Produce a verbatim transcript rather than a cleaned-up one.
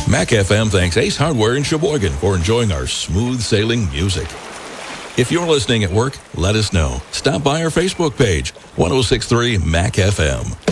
Mac F M thanks Ace Hardware in Sheboygan for enjoying our smooth sailing music. If you're listening at work, let us know. Stop by our Facebook page, ten sixty-three Mac F M.